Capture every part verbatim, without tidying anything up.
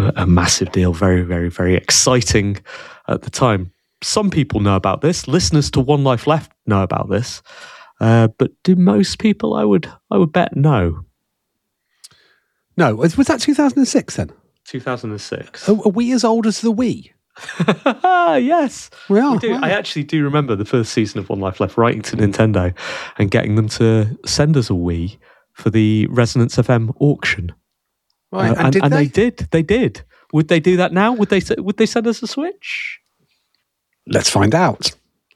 a, a massive deal. Very, very, very exciting at the time. Some people know about this. Listeners to One Life Left know about this. Uh, but do most people, I would I would bet, no. No. Was, was that two thousand six then? two thousand six. Are, are we as old as the Wii? Yes. We are. We do. Wow. I actually do remember the first season of One Life Left writing to Nintendo and getting them to send us a Wii for the Resonance F M auction. Right, Uh, and, and did and they? they did. They did. Would they do that now? Would they? Would they send us a Switch? Let's find out.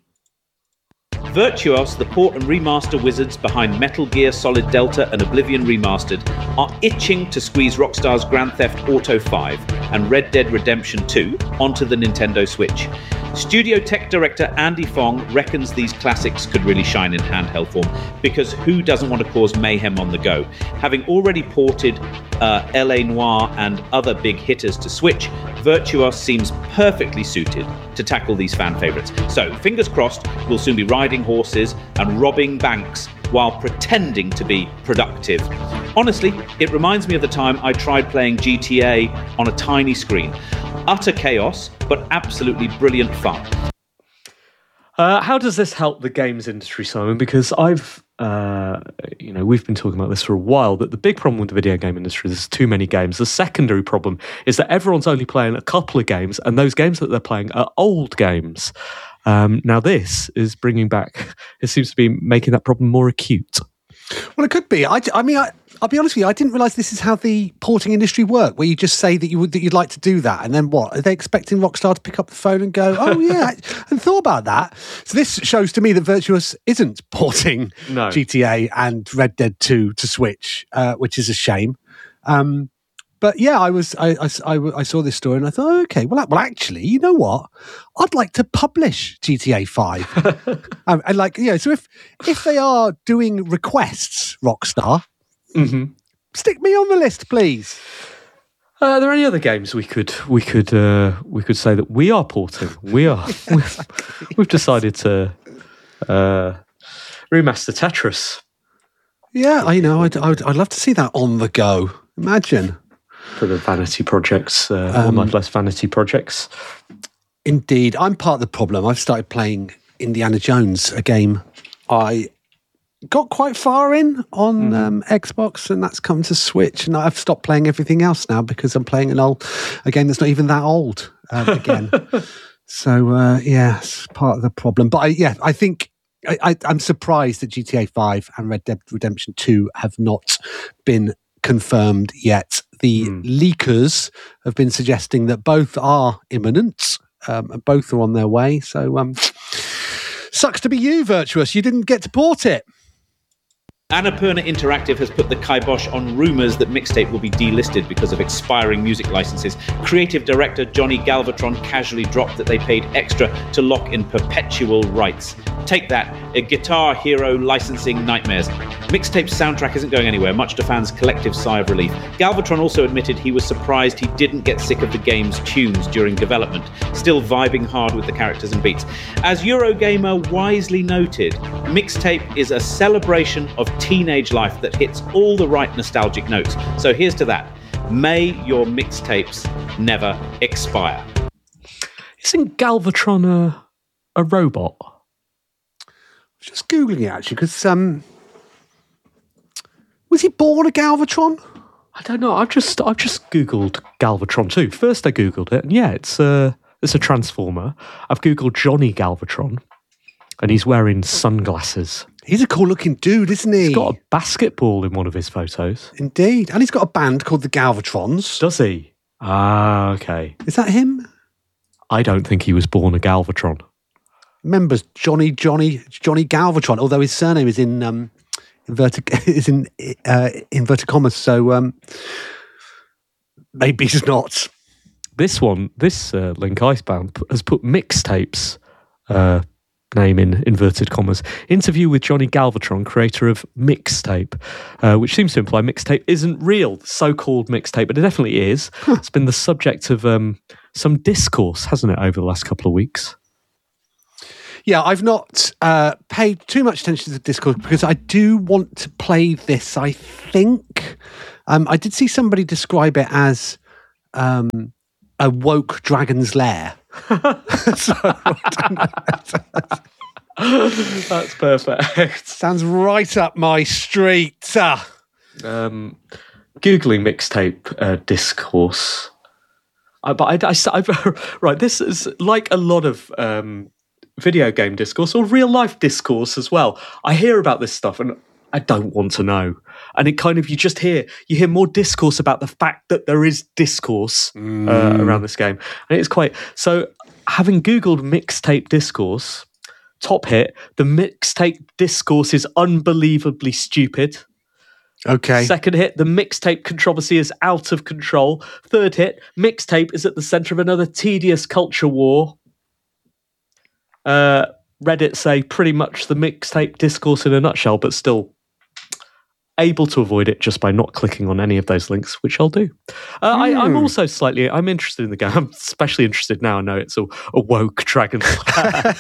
Virtuos, the port and remaster wizards behind Metal Gear Solid Delta and Oblivion Remastered, are itching to squeeze Rockstar's Grand Theft Auto five and Red Dead Redemption two onto the Nintendo Switch. Studio tech director Andy Fong reckons these classics could really shine in handheld form, because who doesn't want to cause mayhem on the go? Having already ported uh, L A Noire and other big hitters to Switch, Virtuos seems perfectly suited to tackle these fan favourites. So, fingers crossed, we'll soon be riding horses and robbing banks while pretending to be productive. Honestly, it reminds me of the time I tried playing G T A on a tiny screen. Utter chaos, but absolutely brilliant fun. Uh, how does this help the games industry, Simon? Because I've, uh, you know, we've been talking about this for a while, that the big problem with the video game industry is there's too many games. The secondary problem is that everyone's only playing a couple of games, and those games that they're playing are old games. Um, now this is bringing back, it seems to be making that problem more acute. Well, it could be. I, I mean, I, I'll be honest with you. I didn't realise this is how the porting industry worked, where you just say that you would that you'd like to do that, and then what? Are they expecting Rockstar to pick up the phone and go, "Oh yeah, I hadn't thought about that"? So this shows to me that Virtuos isn't porting No. G T A and Red Dead two to Switch, uh, which is a shame. Um, but yeah, I was I, I, I, I saw this story and I thought, oh, okay, well, well, actually, you know what? I'd like to publish G T A five, um, and like, yeah. So if if they are doing requests, Rockstar. Mm-hmm. Stick me on the list, please. Uh, are there any other games we could we could uh, we could say that we are porting? We are. we've, we've decided to uh, remaster Tetris. Yeah, I know. I'd, I'd I'd love to see that on the go. Imagine for the vanity projects, uh, Um, or much less vanity projects. Indeed, I'm part of the problem. I've started playing Indiana Jones, a game I got quite far in on Mm. um, Xbox, and that's come to Switch, and I've stopped playing everything else now because I'm playing an old a game that's not even that old um, again. So uh, yeah, it's part of the problem. But I, yeah, I think I, I, I'm surprised that G T A five and Red Dead Redemption two have not been confirmed yet. The Mm. leakers have been suggesting that both are imminent, um, and both are on their way. So um, sucks to be you, Virtuos. You didn't get to port it. Annapurna Interactive has put the kibosh on rumours that Mixtape will be delisted because of expiring music licenses. Creative director Johnny Galvatron casually dropped that they paid extra to lock in perpetual rights. Take that, a Guitar Hero licensing nightmares. Mixtape's soundtrack isn't going anywhere, much to fans' collective sigh of relief. Galvatron also admitted he was surprised he didn't get sick of the game's tunes during development, still vibing hard with the characters and beats. As Eurogamer wisely noted, Mixtape is a celebration of teenage life that hits all the right nostalgic notes. So here's to that. May your mixtapes never expire. Isn't Galvatron a, a robot? I was just Googling it, actually, because um, was he born a Galvatron? I don't know. I've just I've just googled Galvatron too. First, I googled it, and yeah, it's a it's a transformer. I've googled Johnny Galvatron, and he's wearing sunglasses. He's a cool-looking dude, isn't he? He's got a basketball in one of his photos. Indeed. And he's got a band called the Galvatrons. Does he? Ah, okay. Is that him? I don't think he was born a Galvatron. Members Johnny Johnny Johnny Galvatron, although his surname is in um, inverted is in uh, inverted commas, so um, maybe he's not. This one, this uh, link Icebound p- has put Mixtapes uh, name in inverted commas. Interview with Johnny Galvatron, creator of Mixtape, uh, which seems to imply Mixtape isn't real, the so-called Mixtape, but it definitely is. Huh. It's been the subject of um, some discourse, hasn't it, over the last couple of weeks? Yeah, I've not uh, paid too much attention to the Discord because I do want to play this, I think. Um, I did see somebody describe it as um, a woke dragon's lair. So, that's perfect. Sounds right up my street. Um, Googling mixtape uh, discourse. I, but I, I, I, right, this is like a lot of um, video game discourse or real life discourse as well. I hear about this stuff and I don't want to know. And it kind of, you just hear, you hear more discourse about the fact that there is discourse mm. uh, around this game. And it's quite, so having Googled mixtape discourse, top hit, the mixtape discourse is unbelievably stupid. Okay. Second hit, the mixtape controversy is out of control. Third hit, mixtape is at the centre of another tedious culture war. Uh, Reddit say pretty much the mixtape discourse in a nutshell, but still able to avoid it just by not clicking on any of those links, which I'll do. Uh, mm. I, I'm also slightly, I'm interested in the game. I'm especially interested now. I know it's a, a woke dragon. uh,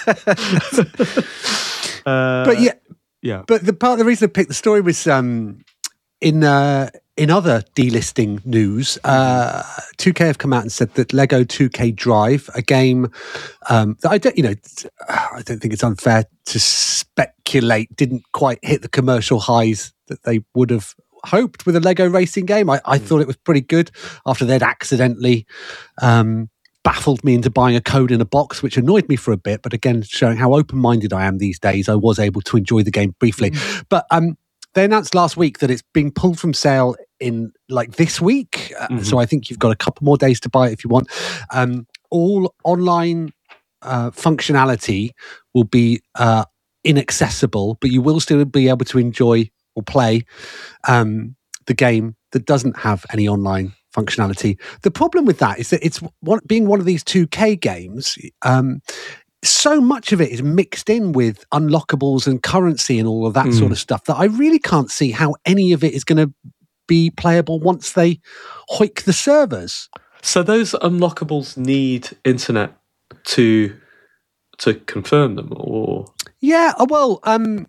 but yeah, yeah. But the part, the reason I picked the story was um, in uh, in other delisting news. Uh, two K have come out and said that Lego two K Drive, a game um, that I don't, you know, I don't think it's unfair to speculate, didn't quite hit the commercial highs that they would have hoped with a Lego racing game. I, I mm. thought it was pretty good after they'd accidentally um, baffled me into buying a code in a box, which annoyed me for a bit. But again, showing how open-minded I am these days, I was able to enjoy the game briefly. Mm. But um, they announced last week that it's being pulled from sale in like this week. Uh, mm-hmm. So I think you've got a couple more days to buy it if you want. Um, all online uh, functionality will be uh, inaccessible, but you will still be able to enjoy or play um, the game that doesn't have any online functionality. The problem with that is that it's one, being one of these two K games, um, so much of it is mixed in with unlockables and currency and all of that mm. sort of stuff that I really can't see how any of it is going to be playable once they hoik the servers. So those unlockables need internet to to confirm them, or yeah, well, um,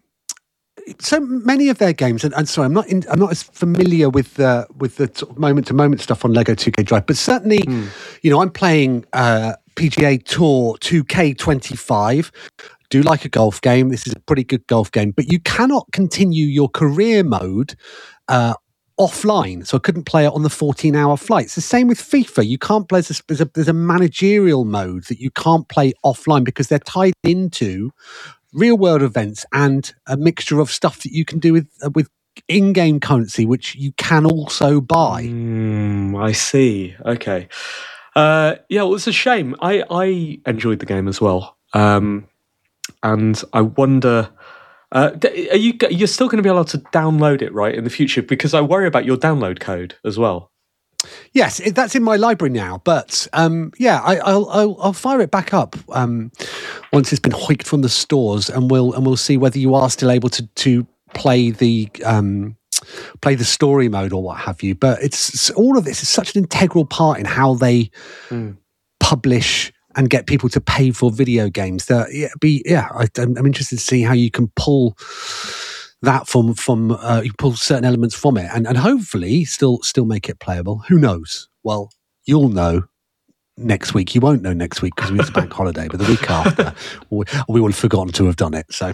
so many of their games, and, and sorry, I'm not in, I'm not as familiar with the with the sort of moment to moment stuff on Lego two K Drive, but certainly, mm. you know, I'm playing uh, P G A Tour two K twenty-five. Do like a golf game. This is a pretty good golf game, but you cannot continue your career mode uh, offline. So I couldn't play it on the fourteen hour flight. It's the same with FIFA. You can't play, there's a, there's a managerial mode that you can't play offline because they're tied into real world events and a mixture of stuff that you can do with uh, with in-game currency, which you can also buy. Mm, I see. Okay. Uh, yeah, well, it's a shame. I, I enjoyed the game as well. Um, and I wonder, uh, are you, you're still going to be able to download it, right, in the future? Because I worry about your download code as well. Yes, it, that's in my library now. But um, yeah, I, I'll, I'll I'll fire it back up um, once it's been hoiked from the stores, and we'll and we'll see whether you are still able to to play the um, play the story mode or what have you. But it's, it's all of this is such an integral part in how they mm. publish and get people to pay for video games. That yeah, be yeah, I, I'm interested to see how you can pull that from from uh, you pull certain elements from it, and and hopefully still still make it playable. Who knows? Well, you'll know next week. You won't know next week because it's a bank holiday, but the week after, we, we will have forgotten to have done it. So.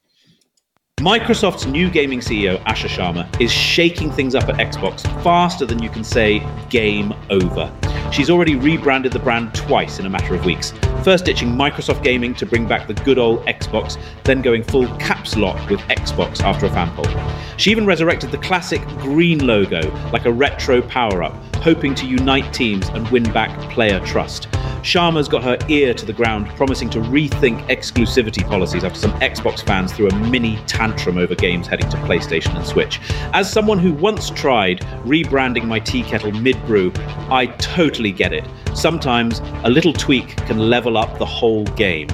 Microsoft's new gaming C E O, Asha Sharma, is shaking things up at Xbox faster than you can say game over. She's already rebranded the brand twice in a matter of weeks. First ditching Microsoft Gaming to bring back the good old Xbox, then going full caps lock with Xbox after a fan poll. She even resurrected the classic green logo like a retro power-up, hoping to unite teams and win back player trust. Sharma's got her ear to the ground, promising to rethink exclusivity policies after some Xbox fans threw a mini tantrum over games heading to PlayStation and Switch. As someone who once tried rebranding my tea kettle mid-brew, I totally get it. Sometimes a little tweak can level up the whole game.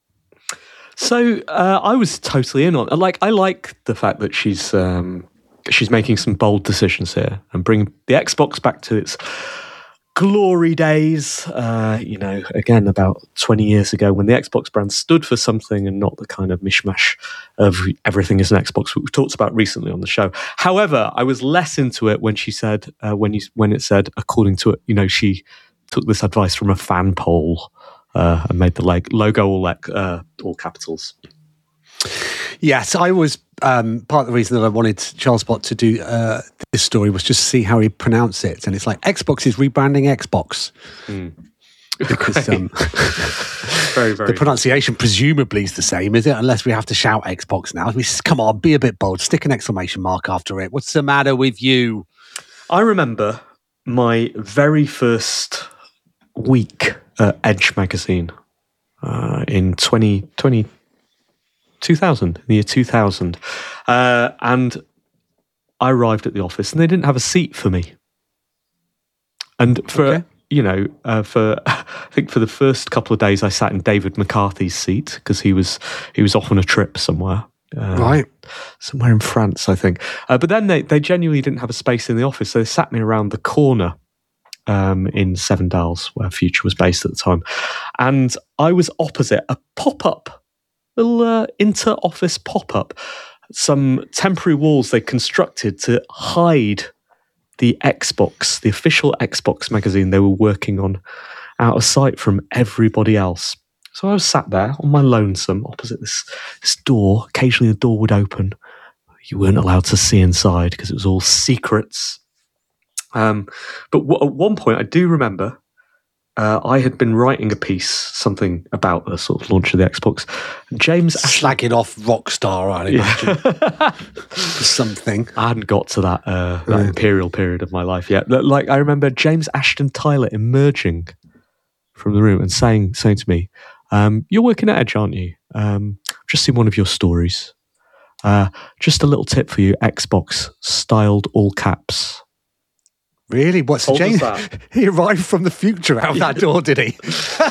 So uh, I was totally in on it. Like, I like the fact that she's um, she's making some bold decisions here and bringing the Xbox back to its glory days, uh, you know, again, about twenty years ago when the Xbox brand stood for something and not the kind of mishmash of everything is an Xbox we've talked about recently on the show. However, I was less into it when she said, uh, when you, when it said, according to it, you know, she took this advice from a fan poll uh, and made the leg- logo all, like, uh, all capitals. Yes, I was um, part of the reason that I wanted Charles Bot to do uh, this story was just to see how he pronounced it. And it's like, Xbox is rebranding Xbox. Mm. Because um, very, very the pronunciation presumably is the same, is it? Unless we have to shout Xbox now. We just, come on, be a bit bold. Stick an exclamation mark after it. What's the matter with you? I remember my very first week at Edge magazine uh, in twenty twenty two thousand, in the year two thousand. Uh, and I arrived at the office and they didn't have a seat for me. And for, okay. you know, uh, for, I think for the first couple of days I sat in David McCarthy's seat because he was, he was off on a trip somewhere. Uh, right. Somewhere in France, I think. Uh, but then they, they genuinely didn't have a space in the office. So they sat me around the corner um, in Seven Dials, where Future was based at the time. And I was opposite a pop-up little uh, inter-office pop-up, some temporary walls they constructed to hide the Xbox, the official Xbox magazine they were working on, out of sight from everybody else. So I was sat there on my lonesome opposite this, this door. Occasionally the door would open. You weren't allowed to see inside because it was all secrets. Um, but w- at one point I do remember Uh, I had been writing a piece, something about the sort of launch of the Xbox. James slagging off Rockstar, I imagine, yeah. something. I hadn't got to that uh, that yeah. imperial period of my life yet. Like I remember James Ashton Tyler emerging from the room and saying saying to me, um, "You're working at Edge, aren't you? Um, just seen one of your stories. Uh, just a little tip for you: Xbox styled all caps." Really? What's so James? He arrived from the future out that door, did he?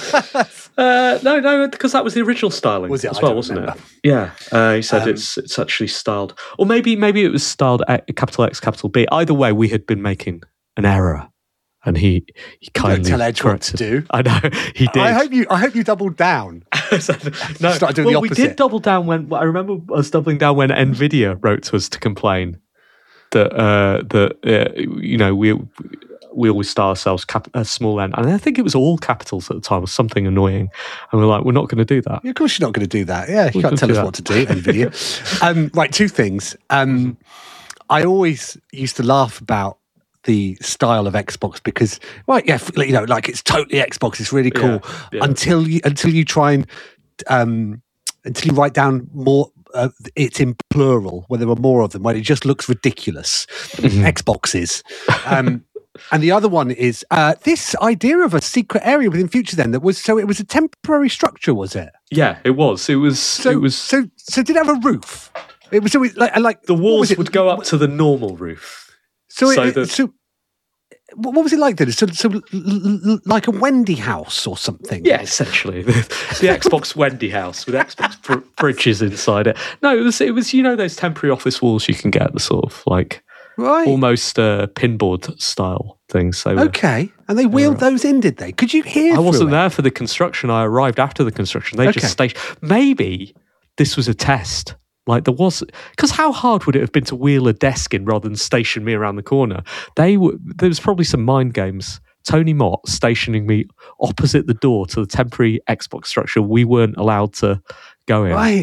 uh, no, no, because that was the original styling was it? as well, wasn't remember. it? Yeah. Uh, he said um, it's it's actually styled, or maybe maybe it was styled a, capital X, capital B. Either way, we had been making an error, and he he kindly don't tell Edge what to do. I know he did. I hope you I hope you doubled down. so, no, started doing well, the opposite. We did double down when I remember us doubling down when Nvidia wrote to us to complain. That uh, that uh, you know we we always style ourselves cap- a small n, and I think it was all capitals at the time, or something annoying, and we're like, we're not going to do that. Yeah, of course, you're not going to do that. Yeah, you we're can't tell us that. what to do, Nvidia. um, right, two things. Um, I always used to laugh about the style of Xbox because, right, yeah, you know, like it's totally Xbox. It's really cool yeah, yeah. until you until you try and um, until you write down more. Uh, it's in plural, where there are more of them, where it just looks ridiculous. Mm-hmm. Xboxes. Um, and the other one is uh, this idea of a secret area within Future then that was, so it was a temporary structure, was it? Yeah, it was. It was. So, it was. So, so did it have a roof? It was, so it, like, like the walls would go up to the normal roof. So, so, it, that, so what was it like then? So, so l- l- like a Wendy house or something? Yeah, essentially the, the Xbox Wendy house with Xbox fr- fridges inside it. No, it was it was you know those temporary office walls you can get, the sort of like right. almost uh, pinboard style things. So okay, and they wheeled uh, those in, did they? Could you hear? I wasn't it? there for the construction. I arrived after the construction. They okay. just stationed. Maybe this was a test. Like there was, because how hard would it have been to wheel a desk in rather than station me around the corner? They were, there was probably some mind games. Tony Mott stationing me opposite the door to the temporary Xbox structure we weren't allowed to go in. Right.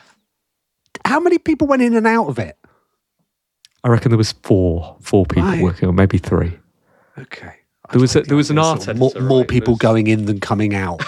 How many people went in and out of it? I reckon there was four, four people right. working on, maybe three. Okay. There was a, there was an art editor, more, more right? people going in than coming out.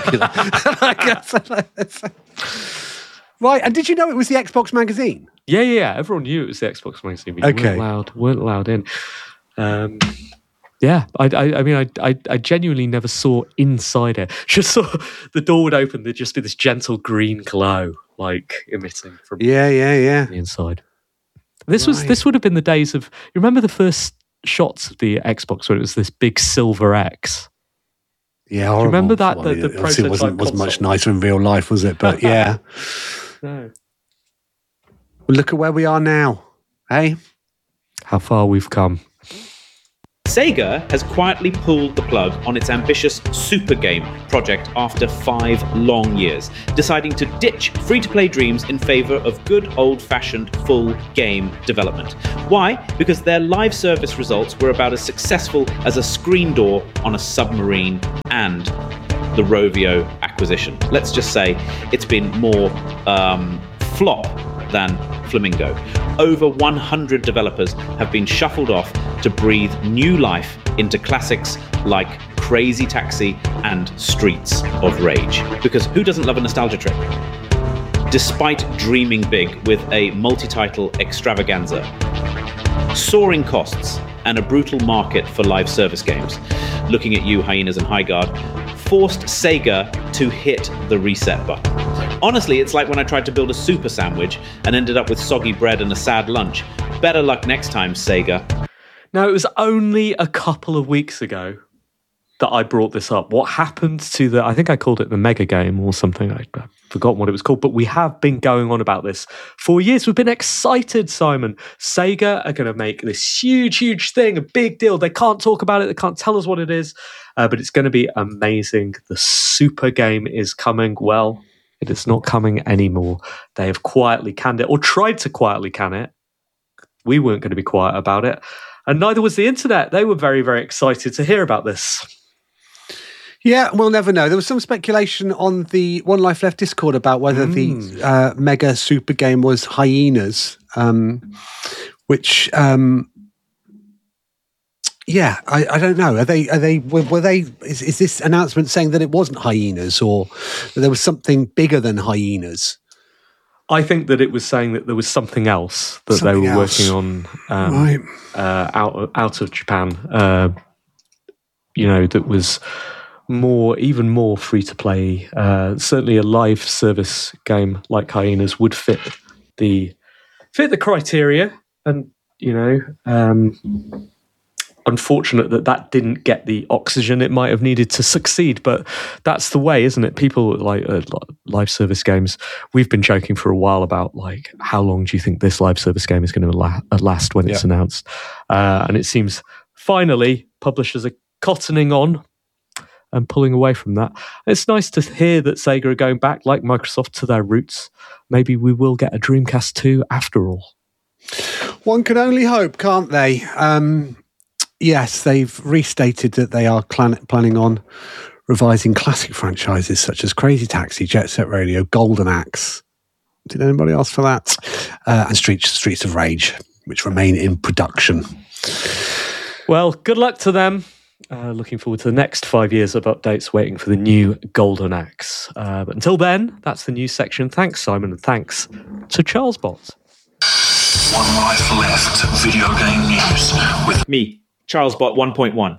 Right, and did you know it was the Xbox magazine? Yeah, yeah, yeah. Everyone knew it was the Xbox magazine, but you okay. weren't allowed, weren't allowed in. Um, yeah, I, I, I mean, I, I, I genuinely never saw inside it. Just saw the door would open, there'd just be this gentle green glow, like emitting from yeah, yeah, yeah, the inside. This right. was, this would have been the days of. You remember the first shots of the Xbox when it was this big silver X? Yeah, do you remember that? Well, the, the obviously, it wasn't was much nicer in real life, was it? But yeah. No. Well, look at where we are now, eh? How far we've come. Sega has quietly pulled the plug on its ambitious Super Game project after five long years, deciding to ditch free-to-play dreams in favour of good old-fashioned full game development. Why? Because their live service results were about as successful as a screen door on a submarine and the Rovio acquisition. Let's just say it's been more um, flop than Flamingo. Over one hundred developers have been shuffled off to breathe new life into classics like Crazy Taxi and Streets of Rage. Because who doesn't love a nostalgia trip? Despite dreaming big with a multi-title extravaganza, soaring costs, and a brutal market for live service games, looking at you, Hyenas and Highguard, forced Sega to hit the reset button. Honestly, it's like when I tried to build a super sandwich and ended up with soggy bread and a sad lunch. Better luck next time, Sega. Now, it was only a couple of weeks ago that I brought this up. What happened to the, I think I called it the Mega Game or something. I, I've forgotten what it was called, but we have been going on about this for years. We've been excited, Simon. Sega are going to make this huge, huge thing, a big deal. They can't talk about it. They can't tell us what it is, uh, but it's going to be amazing. The Super Game is coming. Well, it is not coming anymore. They have quietly canned it, or tried to quietly can it. We weren't going to be quiet about it. And neither was the internet. They were very, very excited to hear about this. Yeah, we'll never know. There was some speculation on the One Life Left Discord about whether mm. the uh, mega super game was Hyenas, um, which, um, yeah, I, I don't know. Are they? Are they? Were, were they? Is, is this announcement saying that it wasn't Hyenas, or that there was something bigger than Hyenas? I think that it was saying that there was something else that something they were else. working on um, right. uh, out out of Japan. Uh, you know, that was more, even more free to play. Uh, certainly, a live service game like Hyenas would fit the fit the criteria, and you know, um, unfortunate that that didn't get the oxygen it might have needed to succeed. But that's the way, isn't it? People like uh, live service games. We've been joking for a while about like, how long do you think this live service game is going to la- last when yeah. it's announced? Uh, and it seems finally publishers are cottoning on and pulling away from that. It's nice to hear that Sega are going back, like Microsoft, to their roots. Maybe we will get a Dreamcast two after all. One can only hope, can't they? Um, yes, they've restated that they are plan- planning on revising classic franchises such as Crazy Taxi, Jet Set Radio, Golden Axe. Did anybody ask for that? Uh, and Streets, Streets of Rage, which remain in production. Well, good luck to them. Uh, looking forward to the next five years of updates, waiting for the new Golden Axe. Uh, but until then, that's the news section. Thanks, Simon, and thanks to Charles Bot. One Life Left video game news with me, Charles Bot one point one.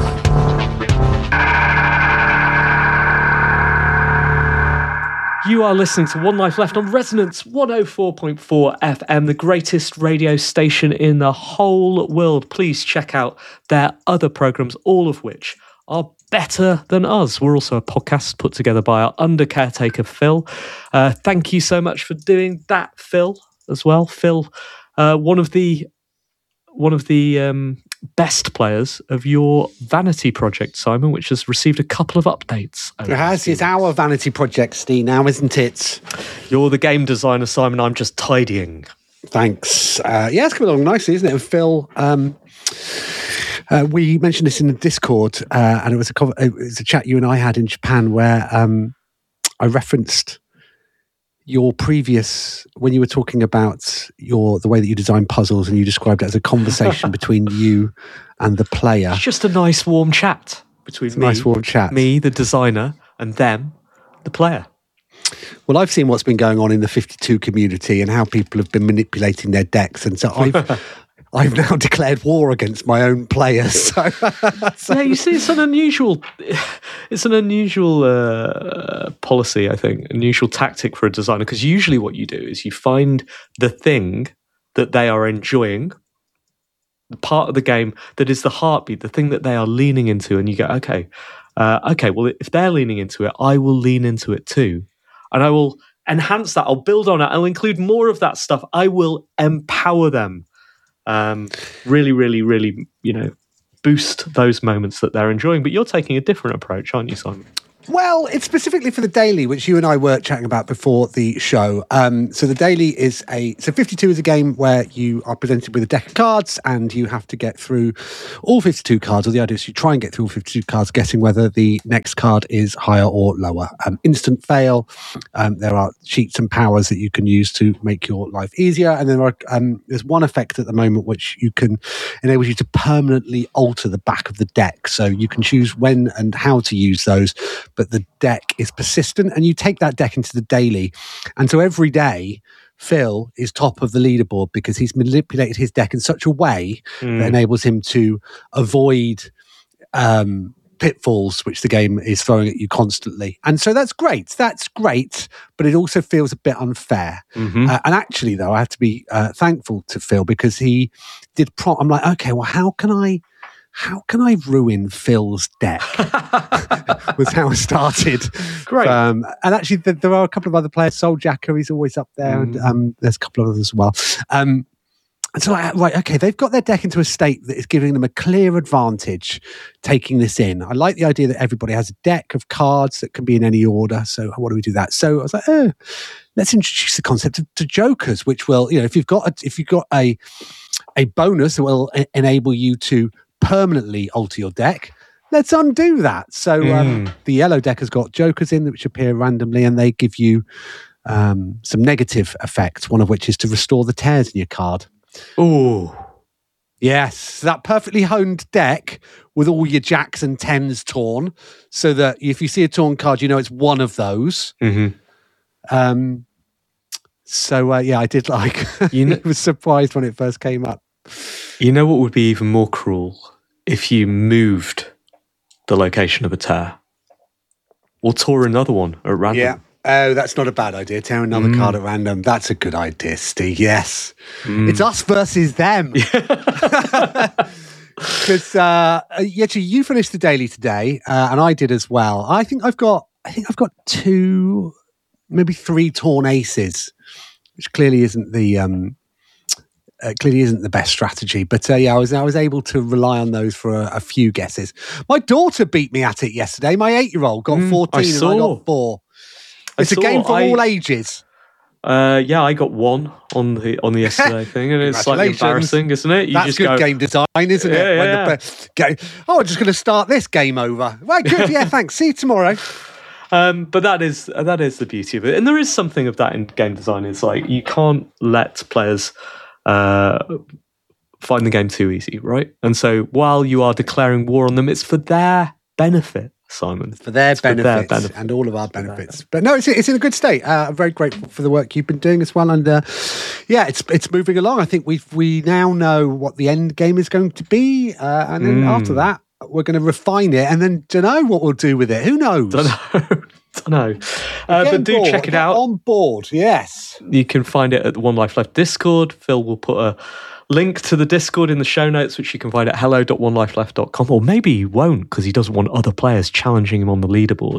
You are listening to One Life Left on Resonance one oh four point four F M, the greatest radio station in the whole world. Please check out their other programmes, all of which are better than us. We're also a podcast put together by our under caretaker, Phil. Uh, thank you so much for doing that, Phil, as well. Phil, uh, one of the one of the um, best players of your vanity project, Simon, which has received a couple of updates. It has. It's our vanity project, Steve, now, isn't it? You're the game designer, Simon. I'm just tidying. Thanks. Uh, yeah, it's coming along nicely, isn't it? And Phil, um, uh, we mentioned this in the Discord, uh, and it was, a, it was a chat you and I had in Japan where um, I referenced your previous, when you were talking about your the way that you design puzzles, and you described it as a conversation between you and the player. It's just a nice warm chat between it's a me, nice warm chat. me, the designer, and them, the player. Well, I've seen what's been going on in the fifty-two community and how people have been manipulating their decks, and so I've I've now declared war against my own players. So, so. Yeah, you see, it's an unusual, it's an unusual uh, policy, I think, unusual tactic for a designer, because usually what you do is you find the thing that they are enjoying, the part of the game that is the heartbeat, the thing that they are leaning into, and you go, okay, uh, okay, well, if they're leaning into it, I will lean into it too, and I will enhance that. I'll build on it. I'll include more of that stuff. I will empower them. Um, really, really, really, you know, boost those moments that they're enjoying. But you're taking a different approach, aren't you, Simon? Well, it's specifically for the daily, which you and I were chatting about before the show. Um, so the daily is a... So fifty-two is a game where you are presented with a deck of cards and you have to get through all fifty-two cards, or the idea is you try and get through all fifty-two cards, guessing whether the next card is higher or lower. Um, instant fail. Um, there are cheats and powers that you can use to make your life easier. And then there are, um, there's one effect at the moment which you can enables you to permanently alter the back of the deck. So you can choose when and how to use those, but the deck is persistent, and you take that deck into the daily. And so every day, Phil is top of the leaderboard because he's manipulated his deck in such a way mm. that enables him to avoid um, pitfalls, which the game is throwing at you constantly. And so that's great. That's great, but it also feels a bit unfair. Mm-hmm. Uh, and actually, though, I have to be uh, thankful to Phil because he did prompt. I'm like, okay, well, how can I... How can I ruin Phil's deck? Was how I started. Great. Um, and actually, the, there are a couple of other players. Soul Jacker, he's always up there. Mm. And um, there's a couple of others as well. Um, and so, I, right, okay, they've got their deck into a state that is giving them a clear advantage taking this in. I like the idea that everybody has a deck of cards that can be in any order. So how do we do that? So I was like, oh, let's introduce the concept of, to jokers, which will, you know, if you've got a, if you've got a, a bonus that will e- enable you to permanently alter your deck, let's undo that. So um, mm. the yellow deck has got jokers in which appear randomly, and they give you um, some negative effects, one of which is to restore the tears in your card. Oh, yes, that perfectly honed deck with all your jacks and tens torn, so that if you see a torn card, you know it's one of those. Mm-hmm. Um, so uh, yeah, I did like. You know, I was surprised when it first came up. You know what would be even more cruel? If you moved the location of a tear or tore another one at random. Yeah. Oh, that's not a bad idea. Tear another mm. card at random. That's a good idea, Steve. Yes. Mm. It's us versus them. Because uh, actually, you finished the daily today, uh, and I did as well. I think I've got, I think I've got two, maybe three torn aces, which clearly isn't the um, Uh, clearly isn't the best strategy, but uh, yeah, I was I was able to rely on those for a, a few guesses. My daughter beat me at it yesterday. My eight-year-old got mm, fourteen, I and I got four. It's I a game for I, all ages. Uh, yeah, I got one on the on the yesterday thing, and it's slightly embarrassing, isn't it? You That's just good go, game design, isn't yeah, it? Yeah, when yeah. The, game, oh, I'm just going to start this game over. Right, good. Yeah, thanks. See you tomorrow. Um, but that is that is the beauty of it, and there is something of that in game design. It's like you can't let players Uh, find the game too easy, right? And so while you are declaring war on them, it's for their benefit, Simon. For their, it's benefits, for their benefit and all of our benefits. But no, it's it's in a good state. Uh, I'm very grateful for the work you've been doing as well. And uh, yeah, it's it's moving along. I think we we now know what the end game is going to be, uh, and then mm. after that, we're going to refine it, and then don't know what we'll do with it. Who knows? Don't know. Don't know. Uh, but do board. check it Get out. On board, yes. You can find it at the One Life Left Discord. Phil will put a link to the Discord in the show notes, which you can find at hello dot one life left dot com. Or maybe he won't, because he doesn't want other players challenging him on the leaderboard.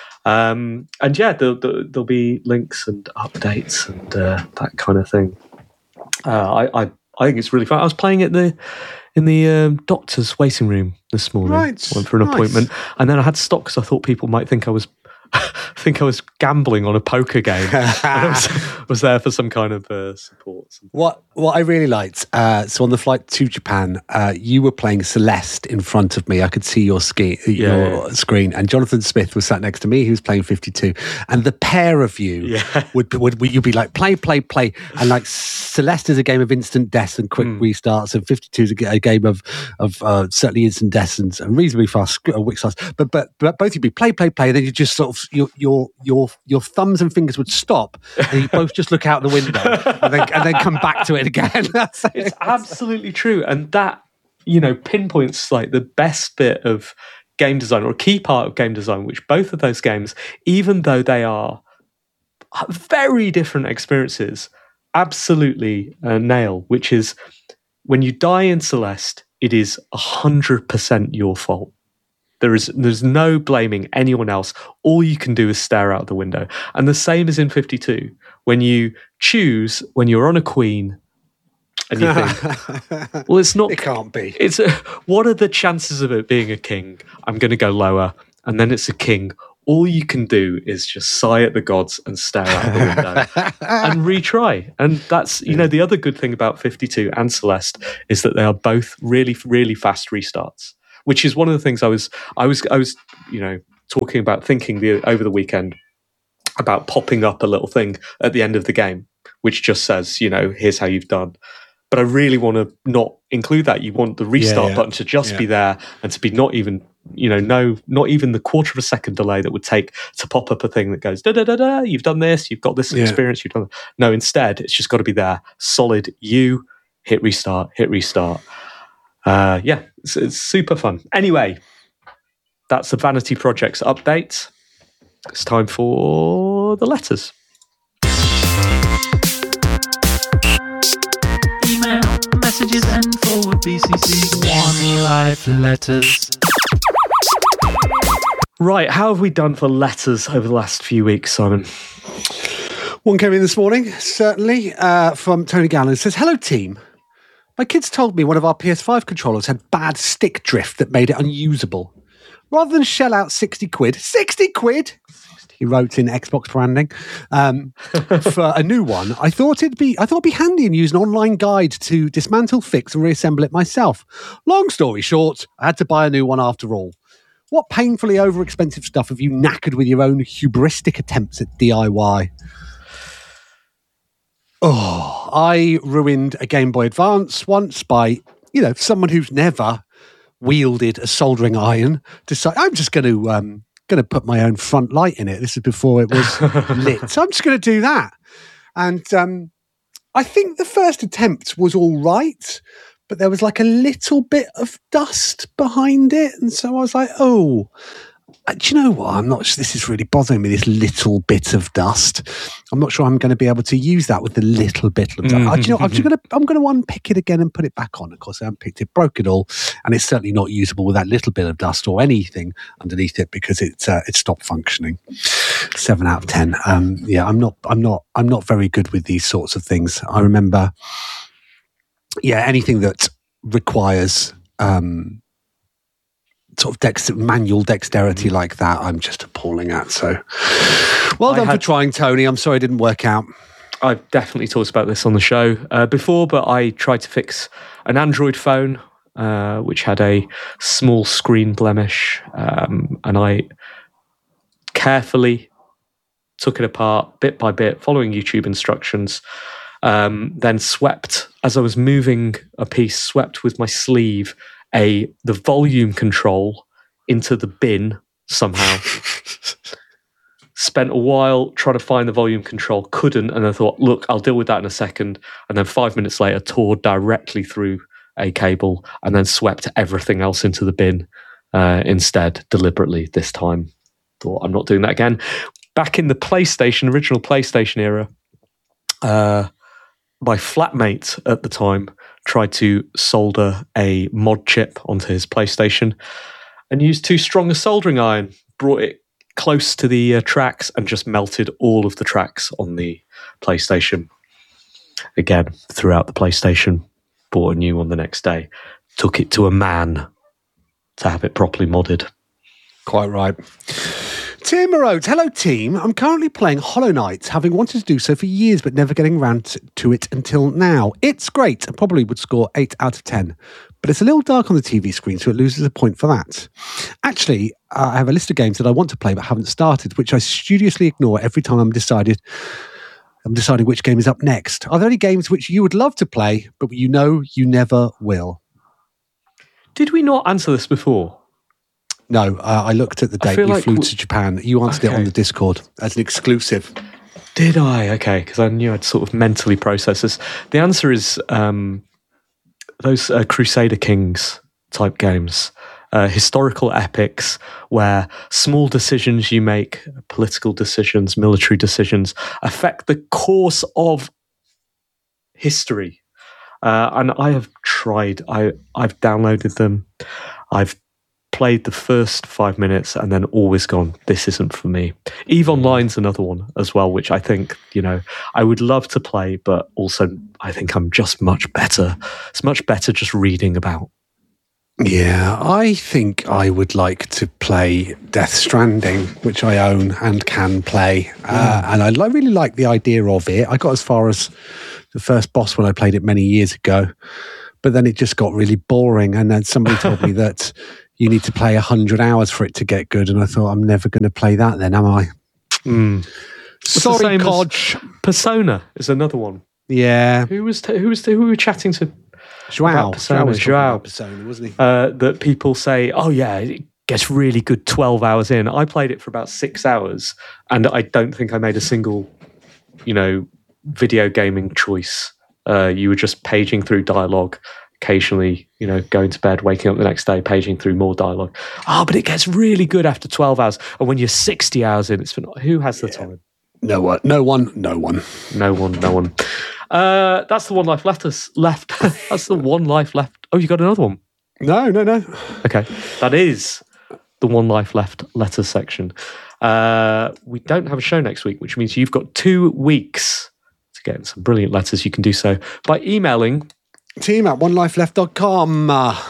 Um, and yeah, there'll, there'll be links and updates and uh, that kind of thing. Uh, I, I I think it's really fun. I was playing it the in the um, doctor's waiting room this morning. Right. Went for an nice. appointment, and then I had to stop because I thought people might think I was. think I was gambling on a poker game. I was, was there for some kind of uh, support. What what I really liked, uh, so on the flight to Japan, uh, you were playing Celeste in front of me. I could see your, ski, your yeah. screen, and Jonathan Smith was sat next to me. He was playing fifty-two, and the pair of you yeah. would, would would you'd be like play, play, play, and like Celeste is a game of instant deaths and quick mm. restarts, and fifty-two is a, a game of of uh, certainly instant deaths and, and reasonably fast uh, quick starts. But but but both you'd be play, play, play, and then you just sort of your your your your thumbs and fingers would stop, and you both just look out the window and then and then come back to it again. That's it. It's absolutely true, and that, you know, pinpoints like the best bit of game design, or a key part of game design, which both of those games, even though they are very different experiences, absolutely uh, nail. Which is, when you die in Celeste, it is a hundred percent your fault. There is there's no blaming anyone else. All you can do is stare out the window. And the same is in fifty-two. When you choose, when you're on a queen, And you think, well, it's not. It can't be. It's a, what are the chances of it being a king? I'm going to go lower, and then it's a king. All you can do is just sigh at the gods and stare out the window and retry. And that's, you know, the other good thing about fifty-two and Celeste is that they are both really, really fast restarts, which is one of the things I was, I was, I was, you know, talking about, thinking the, over the weekend about popping up a little thing at the end of the game, which just says, you know, here's how you've done. But I really want to not include that. You want the restart yeah, yeah. button to just yeah. be there and to be not even, you know, no, not even the quarter of a second delay that would take to pop up a thing that goes, da da da da, you've done this, you've got this yeah. experience, you've done that. No, instead, it's just got to be there. Solid, you hit restart, hit restart. Uh, yeah, it's, it's super fun. Anyway, that's the Vanity Projects update. It's time for the letters. Email, messages, and forward B C C One Life letters. Right, how have we done for letters over the last few weeks, Simon? One came in this morning, certainly, uh, from Tony Gallen. It says, hello, team. My kids told me one of our P S five controllers had bad stick drift that made it unusable. Rather than shell out sixty quid, sixty quid, he wrote in Xbox branding, um, for a new one, I thought it'd be I thought it'd be handy and use an online guide to dismantle, fix, and reassemble it myself. Long story short, I had to buy a new one after all. What painfully over-expensive stuff have you knackered with your own hubristic attempts at D I Y? Oh, I ruined a Game Boy Advance once by, you know, someone who's never wielded a soldering iron. Decide I'm just going to um, going to put my own front light in it. This is before it was lit, so I'm just going to do that. And um, I think the first attempt was all right, but there was like a little bit of dust behind it, and so I was like, oh. Do you know what? I'm not. This is really bothering me. This little bit of dust. I'm not sure I'm going to be able to use that with the little bit of dust. Mm-hmm. Uh, do you know? I'm just going to. I'm going to unpick it again and put it back on. Of course, I unpicked it, broke it all, and it's certainly not usable with that little bit of dust or anything underneath it because it uh, it stopped functioning. Seven out of ten. Um, yeah, I'm not. I'm not. I'm not very good with these sorts of things. I remember. Yeah, anything that requires. Um, sort of dex- manual dexterity like that, I'm just appalling at. So, well done had, for trying, Tony. I'm sorry it didn't work out. I've definitely talked about this on the show uh, before, but I tried to fix an Android phone uh, which had a small screen blemish, um, and I carefully took it apart bit by bit, following YouTube instructions. Um, then swept as I was moving a piece, swept with my sleeve a the volume control into the bin somehow. Spent a while trying to find the volume control, couldn't, and I thought, look, I'll deal with that in a second. And then five minutes later, tore directly through a cable and then swept everything else into the bin uh, instead, deliberately this time. Thought, I'm not doing that again. Back in the PlayStation, original PlayStation era, uh, my flatmate at the time tried to solder a mod chip onto his PlayStation and used too strong a soldering iron, brought it close to the uh, tracks and just melted all of the tracks on the PlayStation. Again, threw out the PlayStation, bought a new one the next day, took it to a man to have it properly modded. Quite right. Tim wrote, hello team, I'm currently playing Hollow Knight, having wanted to do so for years but never getting around to it until now. It's great and probably would score eight out of ten, but it's a little dark on the T V screen, so it loses a point for that. Actually, uh, I have a list of games that I want to play but haven't started, which I studiously ignore every time I'm decided I'm deciding which game is up next. Are there any games which you would love to play but you know you never will? Did we not answer this before? No, uh, I looked at the date we like flew w- to Japan. You answered okay. it on the Discord as an exclusive. Did I? Okay, because I knew I'd sort of mentally process this. The answer is um, those uh, Crusader Kings type games, uh, historical epics where small decisions you make, political decisions, military decisions, affect the course of history. Uh, and I have tried. I I've downloaded them. I've played the first five minutes and then always gone, this isn't for me. EVE Online's another one as well, which I think, you know, I would love to play, but also I think I'm just much better. It's much better just reading about. Yeah, I think I would like to play Death Stranding, which I own and can play. Yeah. Uh, and I li- really like the idea of it. I got as far as the first boss when I played it many years ago, but then it just got really boring. And then somebody told me that you need to play one hundred hours for it to get good. And I thought, I'm never going to play that then, am I? Mm. Sorry, Codge. Persona is another one. Yeah. Who was t- who was t- who were we chatting to? Joao. Persona, was Joao. Persona, wasn't he? Uh, that people say, oh yeah, it gets really good twelve hours in. I played it for about six hours and I don't think I made a single, you know, video gaming choice. Uh, you were just paging through dialogue, occasionally, you know, going to bed, waking up the next day, paging through more dialogue. Oh, but it gets really good after twelve hours. And when you're sixty hours in, it's for, who has the yeah. time? No one, no one, no one. No one, no one. Uh, that's the one life left us left. That's the one life left. Oh, you got another one? No, no, no. Okay. That is the one life left letters section. Uh, we don't have a show next week, which means you've got two weeks to get some brilliant letters. You can do so by emailing team at one life left dot com. Uh,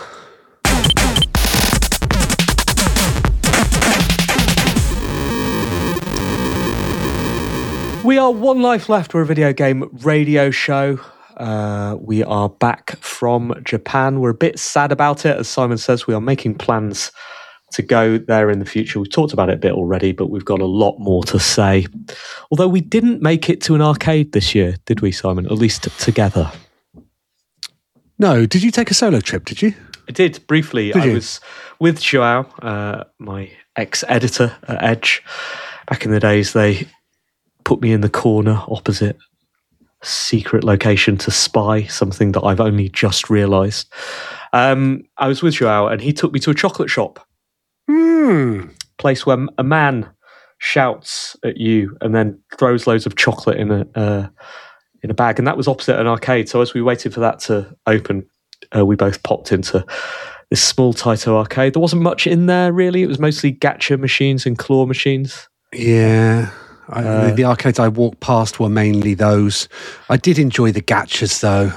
We are One Life Left. We're a video game radio show. Uh, we are back from Japan. We're a bit sad about it. As Simon says, we are making plans to go there in the future. We've talked about it a bit already, but we've got a lot more to say. Although we didn't make it to an arcade this year, did we, Simon? At least together. No. Did you take a solo trip, did you? I did, briefly. Did I you? was with Joao, uh, my ex-editor at Edge. Back in the days, they put me in the corner opposite a secret location to spy, something that I've only just realised. Um, I was with Joao and he took me to a chocolate shop. Hmm. Place where a man shouts at you and then throws loads of chocolate in a uh, in a bag. And that was opposite an arcade. So as we waited for that to open, uh, we both popped into this small Taito arcade. There wasn't much in there, really. It was mostly gacha machines and claw machines. Yeah. I, Uh, the arcades I walked past were mainly those. I did enjoy the gachas, though.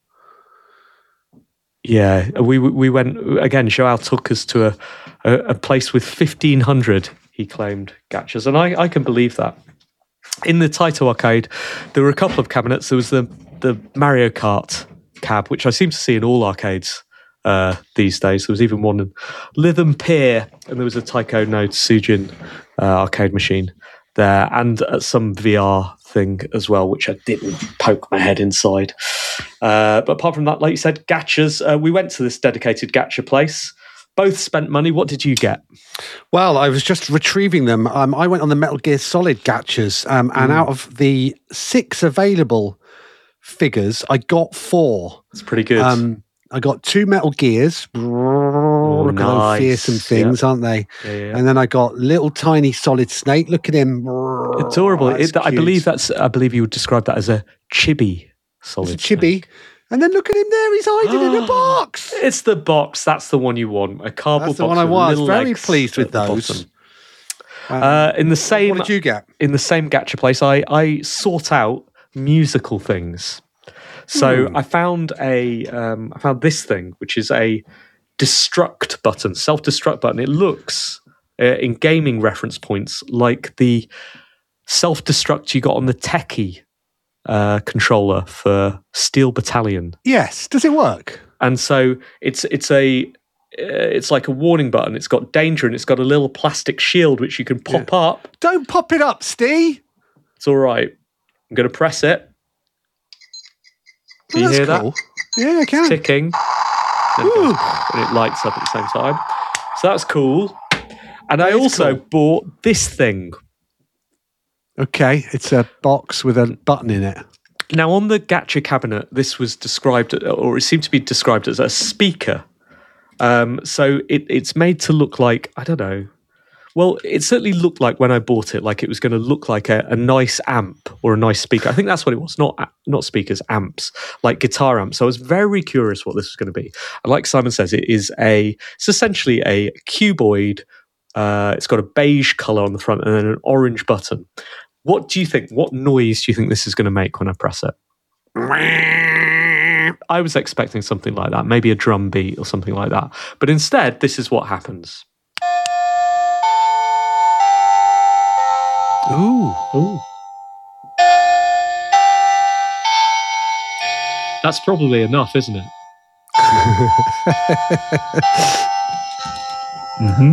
Yeah, we we went again. Joao took us to a, a, a place with fifteen hundred. He claimed gachas, and I, I can believe that. In the Taito arcade, there were a couple of cabinets. There was the the Mario Kart cab, which I seem to see in all arcades uh, these days. There was even one in Lytham Pier, and there was a Taiko no Tsujin uh, arcade machine there, and uh, some V R thing as well, which I didn't poke my head inside. Uh, but apart from that, like you said, gachas. Uh, we went to this dedicated gacha place. Both spent money. What did you get? Well, I was just retrieving them. Um, I went on the Metal Gear Solid gachas, um, and mm. out of the six available figures, I got four. It's pretty good. Um, I got two Metal Gears. Oh, look nice. At those fearsome things, yep. aren't they? Yeah, yeah. And then I got little tiny Solid Snake. Look at him. Adorable. It, I believe that's. I believe you would describe that as a chibi Solid it's a chibi. Snake. And then look at him there. He's hiding in a box. It's the box. That's the one you want. A cardboard that's the box. one I was. Very legs pleased with those. Um, uh, in the same. What did you get? In the same gacha place, I, I sought out musical things. So hmm. I found a. Um, I found this thing, which is a destruct button, self-destruct button. It looks uh, in gaming reference points like the self-destruct you got on the Techie uh, controller for Steel Battalion. Yes, does it work? And so it's it's a uh, it's like a warning button. It's got danger and it's got a little plastic shield which you can pop yeah. up. Don't pop it up, Steve. It's all right. I'm going to press it. Can oh, you hear cool. that? Yeah, I can. It's ticking. And it, goes, and it lights up at the same time. So that's cool. And that I also cool. bought this thing. Okay, it's a box with a button in it. Now, on the gacha cabinet, this was described, or it seemed to be described as a speaker. Um, so it, it's made to look like, I don't know, Well, it certainly looked like when I bought it, like it was going to look like a, a nice amp or a nice speaker. I think that's what it was, not not speakers, amps, like guitar amps. So I was very curious what this was going to be. And like Simon says, it is a, it's essentially a cuboid. Uh, it's got a beige color on the front and then an orange button. What do you think? What noise do you think this is going to make when I press it? I was expecting something like that, maybe a drum beat or something like that. But instead, this is what happens. Ooh. Ooh. That's probably enough, isn't it? mm-hmm.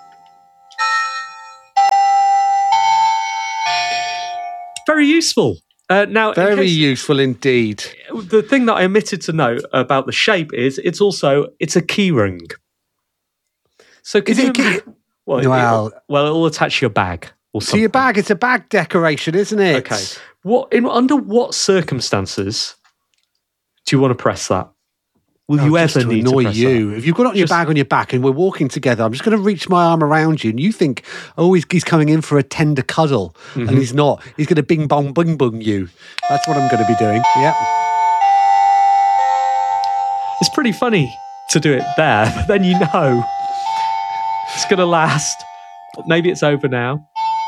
Very useful. Uh, now, Very in case, useful indeed. The thing that I omitted to note about the shape is it's also it's a key ring. So Is it a key? Well, Well- it, well, it'll attach your bag or To something. your bag, it's a bag decoration, isn't it? Okay. What in under what circumstances do you want to press that? Will Oh, you just ever to need annoy to press you? that? If you've got it on your Just- bag on your back and we're walking together, I'm just going to reach my arm around you, and you think, oh, he's, he's coming in for a tender cuddle, Mm-hmm. and he's not. He's going to bing bong bing bong you. That's what I'm going to be doing. Yep. It's pretty funny to do it there, but then you know it's going to last. Maybe it's over now.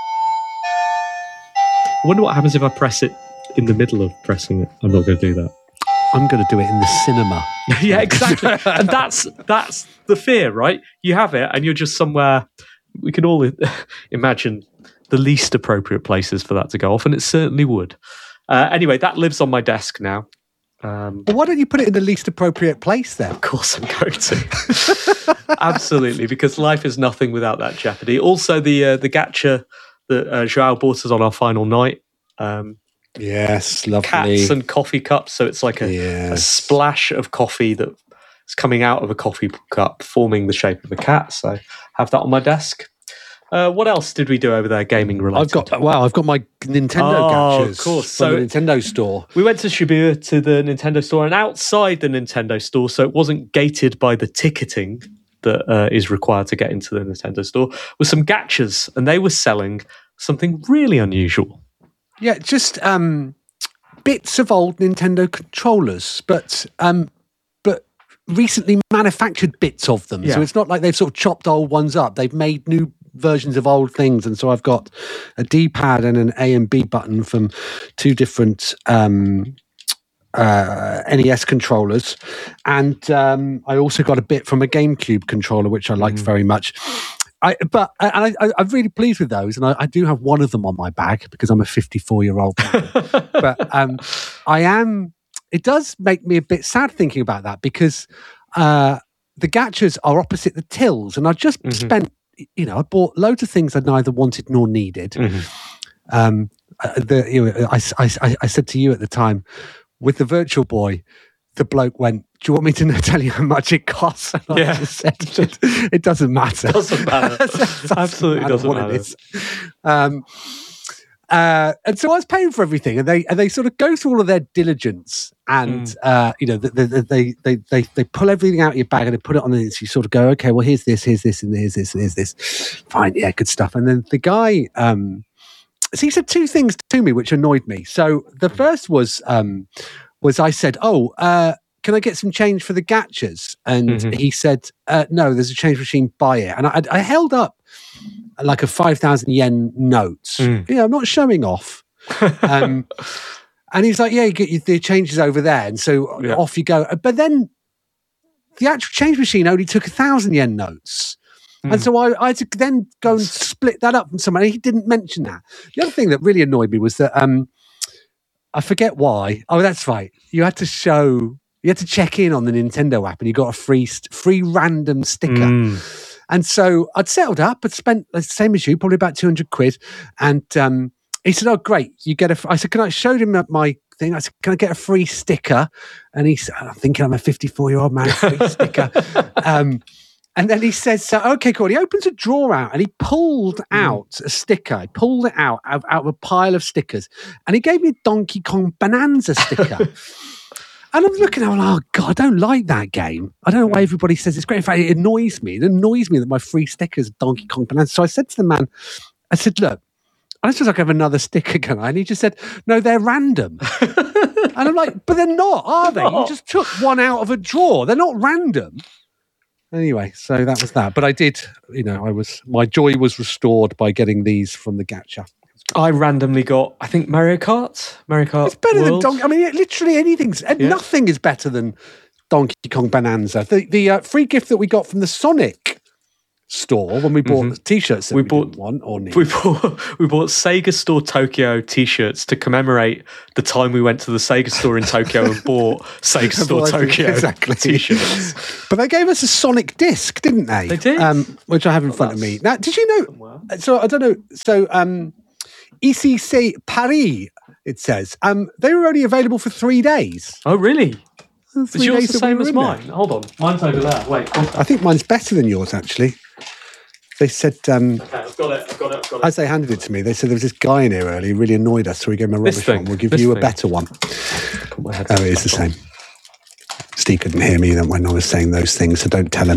I wonder what happens if I press it in the middle of pressing it. I'm not going to do that. I'm going to do it in the cinema. Yeah, exactly. And that's that's the fear, right? You have it, and you're just somewhere. We can all imagine the least appropriate places for that to go off, and it certainly would. Uh, anyway, that lives on my desk now. Um, Well, why don't you put it in the least appropriate place then? Of course, I'm going to. Absolutely, because life is nothing without that jeopardy. Also, the uh, the gacha that uh, Joao bought us on our final night. Um, Yes, lovely. cats and coffee cups, so it's like a, a Yes. splash of coffee that's coming out of a coffee cup, forming the shape of a cat. So have that on my desk. Uh, what else did we do over there, gaming related? I've got wow, I've got my Nintendo Oh, of gadgets course. from So- the Nintendo store. We went to Shibuya to the Nintendo store, and outside the Nintendo store, so it wasn't gated by the ticketing that uh, is required to get into the Nintendo store, were some gachas, and they were selling something really unusual. Yeah, just um, bits of old Nintendo controllers, but um, but recently manufactured bits of them. Yeah. So it's not like they've sort of chopped old ones up. They've made new versions of old things, and so I've got a D-pad and an A and B button from two different um, uh, N E S controllers, and um, I also got a bit from a GameCube controller, which I liked very much. I, but and I, I'm really pleased with those, and I, I do have one of them on my bag because I'm a fifty-four-year-old man. But um, I am. It does make me a bit sad thinking about that because uh, the gachas are opposite the tills, and I just Mhm. spent. You know, I bought loads of things I neither wanted nor needed. Mhm. Um, uh, the, you know, I, I, I said to you at the time, with the Virtual Boy, the bloke went, "Do you want me to tell you how much it costs?" And I Yeah. just said, it, it doesn't matter. Doesn't matter. Absolutely doesn't what matter. it is. Um, uh, and so I was paying for everything, and they and they sort of go through all of their diligence, and Mm. uh, you know, they they, they they they they pull everything out of your bag and they put it on, and so you sort of go, okay, well, here's this, here's this, and here's this, and here's this. Fine, yeah, good stuff. And then the guy, um, so he said two things to me which annoyed me. So the first was um, was I said, oh. Uh, can I get some change for the gachas? And Mhm. he said, uh, no, there's a change machine, buy it. And I, I held up like a five thousand yen note. Mm. You know, I'm not showing off. Um, and he's like, yeah, you get your, the changes over there. And so Yeah. off you go. But then the actual change machine only took a thousand yen notes. And Mm. so I, I had to then go and split that up from someone. And he didn't mention that. The other thing that really annoyed me was that um, I forget why. Oh, that's right. You had to show, you had to check in on the Nintendo app, and you got a free, st- free random sticker. Mm. And so I'd settled up, I'd spent the same as you, probably about two hundred quid. And um, he said, oh, great. You get a, f-. I said, can I showed him my thing? I said, can I get a free sticker? And he said, I'm thinking I'm a fifty-four year old man, free sticker. Um, and then he says, so, okay, cool. He opens a drawer out and he pulled out a sticker. He pulled it out, out out of a pile of stickers. And he gave me a Donkey Kong Bonanza sticker. And I'm looking at it, oh, God, I don't like that game. I don't know why everybody says it's great. In fact, it annoys me. It annoys me that my free stickers are Donkey Kong Bonanza. So I said to the man, I said, look, I just like have another sticker, can I? And he just said, no, they're random. And I'm like, but they're not, are they? You just took one out of a drawer. They're not random. Anyway, so that was that. But I did, you know, I was, my joy was restored by getting these from the gacha. I randomly got, I think, Mario Kart. Mario Kart. It's better World. than Donkey. I mean, literally anything's, Yeah. nothing is better than Donkey Kong Bonanza. The the uh, free gift that we got from the Sonic store when we bought Mhm. t-shirts that We we, bought- didn't want or need. We bought we bought Sega Store Tokyo T-shirts to commemorate the time we went to the Sega Store in Tokyo and bought Sega Store Well, I think- Tokyo exactly. T-shirts. But they gave us a Sonic disc, didn't they? They did. Um, which I have in front of me. Now, did you know? So I don't know. So um, E C C Paris, it says, um, they were only available for three days. Oh, really? Is Three yours days the that we same were as in there. mine? Hold on, mine's over there. Wait, hold on. I think mine's better than yours, actually. They said, um, Okay, I've got it. I've got it. I've got it. as they handed it to me, they said there was this guy in here earlier who really annoyed us, so we gave him a This rubbish thing, one. We'll give this you a thing. better one. Put my Oh, headset it is the on. same. Steve couldn't hear me then when I was saying those things, so don't tell him.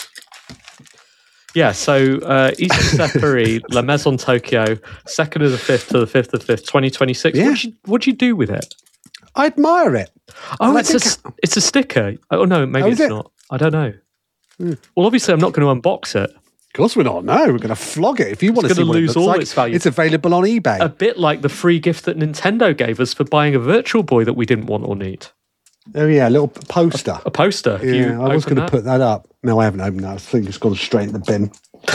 Yeah, so uh, East Paris, La Maison Tokyo, second of the fifth to the fifth of the fifth, twenty twenty-six. Yeah. What'd you, what'd you do with it? I admire it. Oh, And I it's a, think- s- it's a sticker. Oh, no, maybe Oh, it's is it? not. I don't know. Hmm. Well, obviously, I'm not going to unbox it. Of course we're not. No, we're going to flog it. If you want to see gonna what it lose looks all like, its value. it's available on eBay. A bit like the free gift that Nintendo gave us for buying a Virtual Boy that we didn't want or need. oh yeah, a little poster. A poster. If Yeah, you I was open going to that. put that up. No, I haven't opened that. I think it's gone straight in the bin.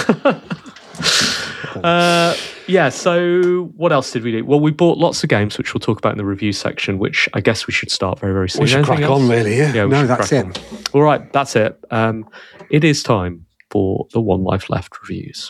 Uh, yeah, so what else did we do? Well, we bought lots of games, which we'll talk about in the review section, which I guess we should start very, very soon. We should Anything crack else? on, really. Yeah. Yeah, we no, should that's crack it. on. All right, that's it. Um, it is time for the One Life Left reviews.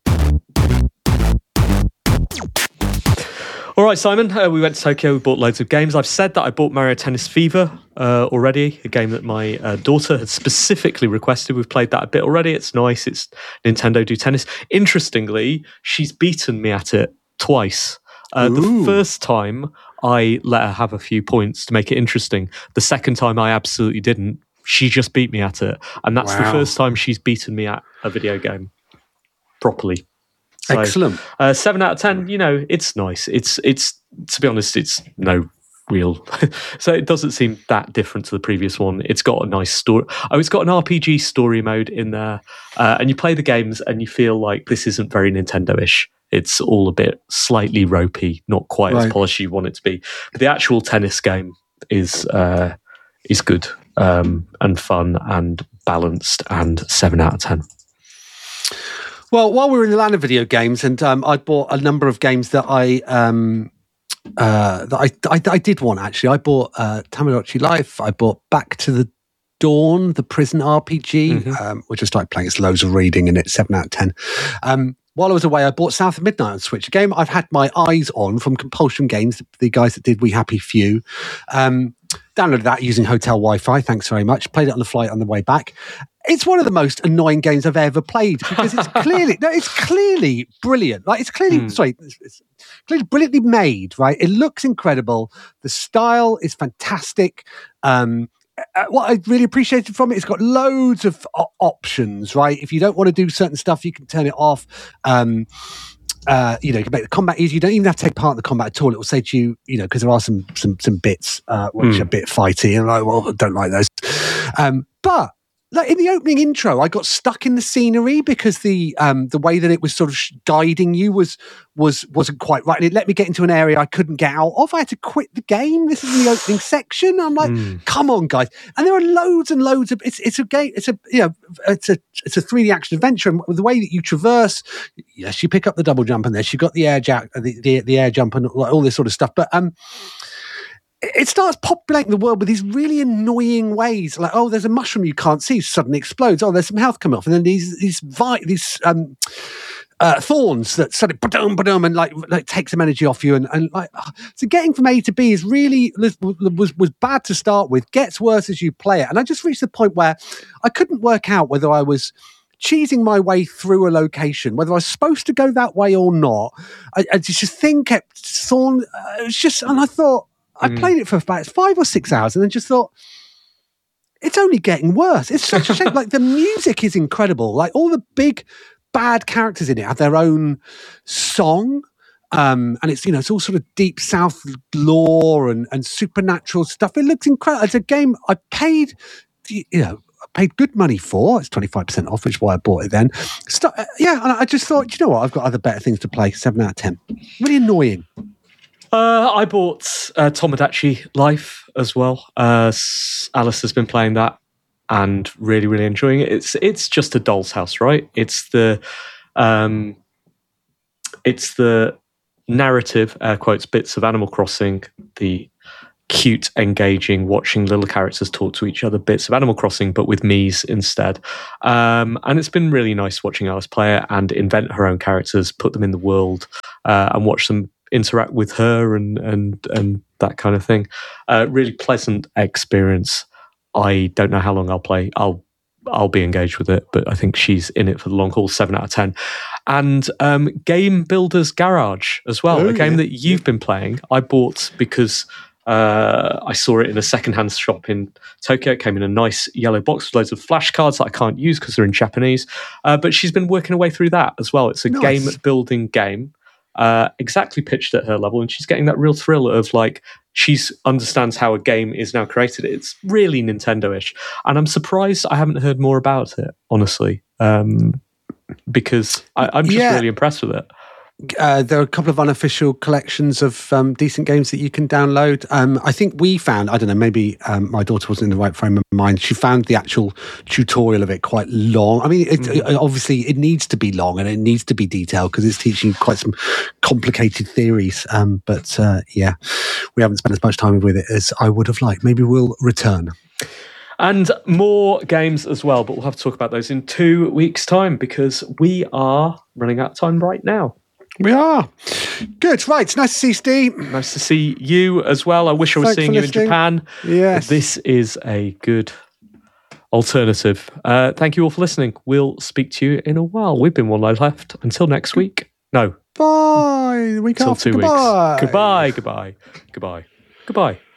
All right, Simon, uh, we went to Tokyo, we bought loads of games. I've said that I bought Mario Tennis Fever uh, already, a game that my uh, daughter had specifically requested. We've played that a bit already. It's nice. It's Nintendo Do Tennis. Interestingly, she's beaten me at it twice. Uh, the Ooh. first time, I let her have a few points to make it interesting. The second time, I absolutely didn't. She just beat me at it. And that's the Wow. first time she's beaten me at a video game properly. So, Excellent. uh, seven out of ten. You know, it's nice. It's it's to be honest, it's no real. So it doesn't seem that different to the previous one. It's got a nice story. Oh, it's got an R P G story mode in there, uh, and you play the games and you feel like this isn't very Nintendo-ish. It's all a bit slightly ropey, not quite as Right. polished as you want it to be. But the actual tennis game is uh, is good um, and fun and balanced, and seven out of ten. Well, while we were in the land of video games, and um, I bought a number of games that I um, uh, that I, I I did want actually. I bought uh, Tamagotchi Life. I bought Back to the Dawn, the prison R P G, Mhm. um, which I started playing. It's loads of reading in it. Seven out of ten. Um, while I was away, I bought South of Midnight on Switch, a game I've had my eyes on from Compulsion Games, the guys that did We Happy Few. Um, downloaded that using hotel Wi-Fi. Thanks very much. Played it on the flight on the way back. It's one of the most annoying games I've ever played because it's clearly no, it's clearly brilliant. Like it's clearly Hmm. sorry, it's, it's clearly brilliantly made. Right, it looks incredible. The style is fantastic. Um, uh, what I really appreciated from it, it's got loads of o- options. Right, if you don't want to do certain stuff, you can turn it off. Um, uh, you know, you can make the combat easy. You don't even have to take part in the combat at all. It will say to you, you know, because there are some some some bits uh, which Mm. are a bit fighty, and like, well, I don't like those. Um, but like in the opening intro, I got stuck in the scenery because the um, the way that it was sort of sh- guiding you was was wasn't quite right, and it let me get into an area I couldn't get out of. I had to quit the game. This is in the opening section. I'm like, Mm. come on, guys! And there are loads and loads of it's it's a game. It's a you know it's a it's a three D action adventure, and the way that you traverse. Yes, you pick up the double jump, and this you got the air jack, the, the the air jump, and all this sort of stuff. But um. It starts populating the world with these really annoying ways, like oh, there's a mushroom you can't see, suddenly explodes. Oh, there's some health coming off, and then these these vi- these um, uh, thorns that suddenly ba-dum, ba-dum, and like like take some energy off you, and, and like so getting from A to B is really was, was was bad to start with. Gets worse as you play it, and I just reached the point where I couldn't work out whether I was cheesing my way through a location, whether I was supposed to go that way or not. I, I just the thing kept thorn. Uh, it was just, and I thought. I Mm. played it for about five or six hours and then just thought, it's only getting worse. It's such a shame. Like, the music is incredible. Like, all the big bad characters in it have their own song. Um, and it's, you know, it's all sort of deep South lore and, and supernatural stuff. It looks incredible. It's a game I paid, you know, I paid good money for. It's twenty-five percent off, which is why I bought it then. St- uh, yeah, and I just thought, you know what? I've got other better things to play. seven out of ten. Really annoying. Uh, I bought uh, Tomodachi Life as well. Uh, S- Alice has been playing that and really, really enjoying it. It's it's just a doll's house, right? It's the um, it's the narrative, air quotes, bits of Animal Crossing, the cute, engaging, watching little characters talk to each other bits of Animal Crossing, but with Mii's instead. Um, and it's been really nice watching Alice play it and invent her own characters, put them in the world, uh, and watch them interact with her and and and that kind of thing. Uh, really pleasant experience. I don't know how long I'll play. I'll I'll be engaged with it, but I think she's in it for the long haul. Seven out of ten. And um, Game Builder's Garage as well, Oh, a game yeah. that you've been playing. I bought because uh, I saw it in a secondhand shop in Tokyo. It came in a nice yellow box with loads of flashcards that I can't use because they're in Japanese. Uh, but she's been working her way through that as well. It's a Nice. game building game. Uh, exactly pitched at her level, and she's getting that real thrill of like she's understands how a game is now created. It's really Nintendo-ish, and I'm surprised I haven't heard more about it, honestly, um, because I, I'm just Yeah. really impressed with it. Uh, there are a couple of unofficial collections of um, decent games that you can download. Um, I think we found, I don't know, maybe um, my daughter wasn't in the right frame of mind. She found the actual tutorial of it quite long. I mean, it, Mm. it- obviously it needs to be long and it needs to be detailed because it's teaching you quite some complicated theories. Um, but uh, yeah, we haven't spent as much time with it as I would have liked. Maybe we'll return. And more games as well, but we'll have to talk about those in two weeks' time because we are running out of time right now. We are. Good. Right. It's nice to see you, Steve. Nice to see you as well. I wish I was Thanks seeing for you listening. in Japan. Yes. This is a good alternative. Uh, thank you all for listening. We'll speak to you in a while. We've been One Life Left. Until next week. No, Bye. The week until after. two Goodbye. weeks. Goodbye, goodbye, goodbye, goodbye.